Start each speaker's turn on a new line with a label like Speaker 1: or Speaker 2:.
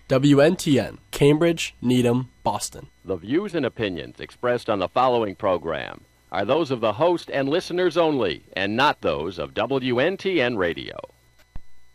Speaker 1: WNTN, Cambridge, Needham, Boston.
Speaker 2: The views and opinions expressed on the following program are those of the host and listeners only, and not those of WNTN Radio.